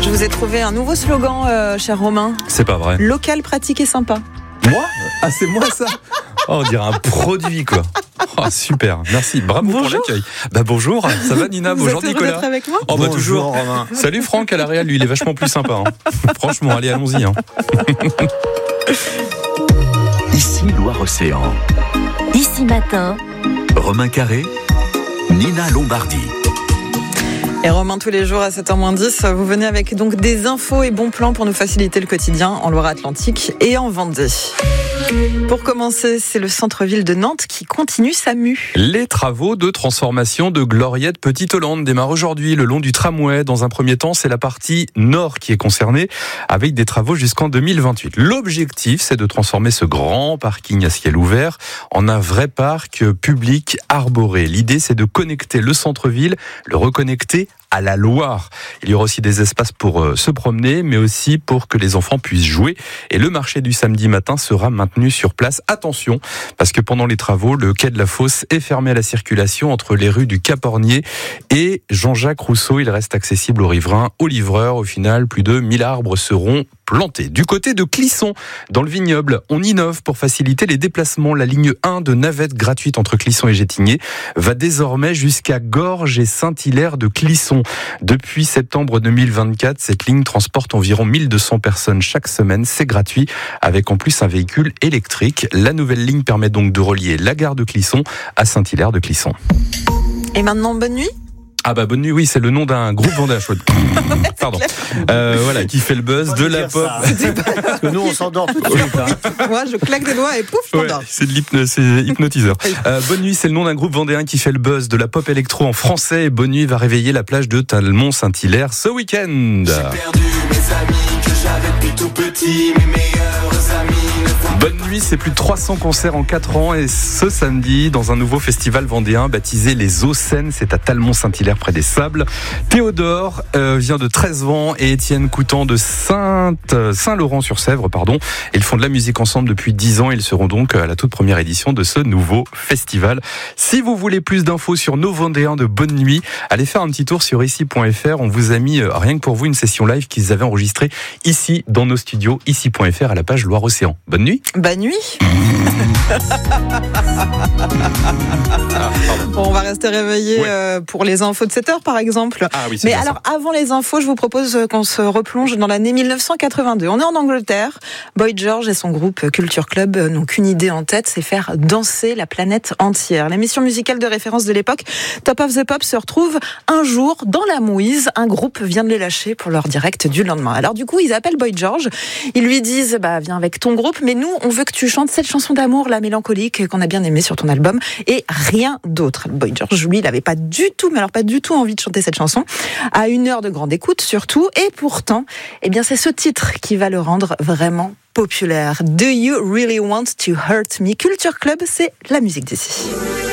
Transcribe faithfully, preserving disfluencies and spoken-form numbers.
Je vous ai trouvé un nouveau slogan, euh, cher Romain. C'est pas vrai. Local, pratique et sympa. Moi ? Ah, c'est moi ça ? Oh, on dirait un produit, quoi. Oh, super, merci, bravo Bonjour. pour l'accueil. Bah bonjour, ça va Nina ? Vous Bonjour êtes heureux Nicolas. d'être avec moi ? Oh bah Bonjour, toujours. Romain. Salut Franck à la Réal, lui il est vachement plus sympa. Hein. Franchement, allez, allons-y. Hein. Ici Loire-Océan. Ici Matin. Romain Carré, Nina Lombardi. Et Romain, tous les jours à sept heures moins dix, vous venez avec donc des infos et bons plans pour nous faciliter le quotidien en Loire-Atlantique et en Vendée. Pour commencer, c'est le centre-ville de Nantes qui continue sa mue. Les travaux de transformation de Gloriette Petite-Hollande démarrent aujourd'hui le long du tramway. Dans un premier temps, c'est la partie nord qui est concernée avec des travaux jusqu'en deux mille vingt-huit. L'objectif, c'est de transformer ce grand parking à ciel ouvert en un vrai parc public arboré. L'idée, c'est de connecter le centre-ville, le reconnecter à la Loire. Il y aura aussi des espaces pour euh, se promener, mais aussi pour que les enfants puissent jouer. Et le marché du samedi matin sera maintenu sur place. Attention, parce que pendant les travaux, le quai de la Fosse est fermé à la circulation entre les rues du Cap-Ornier et Jean-Jacques Rousseau. Il reste accessible aux riverains, aux livreurs. Au final, plus de mille arbres seront plantés. Du côté de Clisson, dans le vignoble, on innove pour faciliter les déplacements. La ligne un de navette gratuite entre Clisson et Gétigné va désormais jusqu'à Gorges et Saint-Hilaire de Clisson. Depuis septembre deux mille vingt-quatre, cette ligne transporte environ mille deux cents personnes chaque semaine. C'est gratuit, avec en plus un véhicule électrique. La nouvelle ligne permet donc de relier la gare de Clisson à Saint-Hilaire de Clisson. Et maintenant, bonne nuit. Ah bah bonne nuit, oui, c'est le nom d'un groupe vendéen. Pardon. Euh, voilà, qui fait le buzz de la pop. Parce que nous, on s'endort tout de suite. Hein. Moi, je claque des doigts et pouf, je Ouais, m'endors. c'est de l'hypno- c'est hypnotiseur. Euh, Bonne Nuit, c'est le nom d'un groupe vendéen qui fait le buzz de la pop électro en français. Et Bonne Nuit va réveiller la plage de Talmont-Saint-Hilaire ce week-end. J'ai perdu mes amis que j'avais depuis tout petit, mes meilleurs amis. Bonne Nuit, c'est plus de trois cents concerts en quatre ans et ce samedi, dans un nouveau festival vendéen baptisé Les Eaux-Seines, c'est à Talmont-Saint-Hilaire près des Sables. Théodore euh, vient de Trèzevant et Étienne Coutan de Sainte, Saint-Laurent-sur-Sèvre, pardon. Ils font de la musique ensemble depuis dix ans. Ils seront donc à la toute première édition de ce nouveau festival. Si vous voulez plus d'infos sur nos Vendéens de Bonne Nuit, allez faire un petit tour sur ici point f r. On vous a mis, euh, rien que pour vous, une session live qu'ils avaient enregistrée ici dans nos studios, ici point f r à la page Loire-Océan. Bonne nuit. Bonne nuit. Bon, on va rester réveillés Ouais. euh, pour les infos de sept heures, par exemple. Ah oui, c'est Mais bien alors, avant les infos, je vous propose qu'on se replonge dans l'année mille neuf cent quatre-vingt-deux. On est en Angleterre. Boy George et son groupe Culture Club n'ont qu'une idée en tête, c'est faire danser la planète entière. L'émission musicale de référence de l'époque, Top of the Pop, se retrouve un jour dans la mouise. Un groupe vient de les lâcher pour leur direct du lendemain. Alors du coup, ils appellent Boy George. Ils lui disent, bah, viens avec ton groupe, mais nous, on veut que tu chantes cette chanson d'amour, la mélancolique, qu'on a bien aimée sur ton album, et rien d'autre. Boy George, lui, il avait pas du tout, mais alors pas du tout envie de chanter cette chanson, à une heure de grande écoute surtout, et pourtant, eh bien, c'est ce titre qui va le rendre vraiment populaire. Do you really want to hurt me? Culture Club, c'est la musique d'ici.